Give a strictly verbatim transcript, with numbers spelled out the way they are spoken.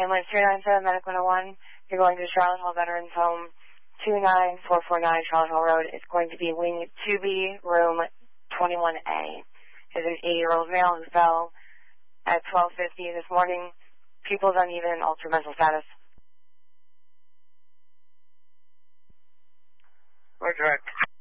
Ambulance three nine seven, Medic one oh one. You're going to Charlotte Hall Veterans Home, two nine four four nine Charlotte Hall Road. It's going to be Wing two B, Room twenty-one A. There's an eighty-year-old male who fell at twelve fifty this morning. Pupils uneven, altered mental status. We're direct.